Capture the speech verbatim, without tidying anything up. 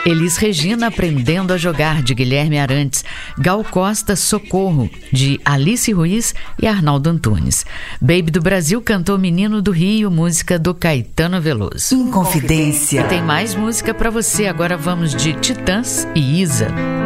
Elis Regina, Aprendendo a Jogar, de Guilherme Arantes. Gal Costa, Socorro, de Alice Ruiz e Arnaldo Antunes. Baby do Brasil cantou Menino do Rio, música do Caetano Veloso. Inconfidência. Tem mais música pra você, agora vamos de Titãs e Isa.